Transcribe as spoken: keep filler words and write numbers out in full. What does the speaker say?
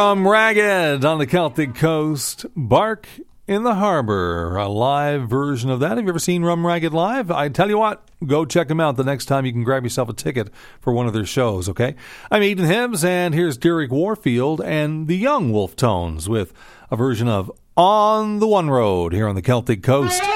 Rum Ragged on the Celtic Coast, Bark in the Harbor, a live version of that. Have you ever seen Rum Ragged live? I tell you what, go check them out the next time you can grab yourself a ticket for one of their shows, okay? I'm Eden Hibbs, and here's Derek Warfield and the Young Wolf Tones with a version of On the One Road here on the Celtic Coast.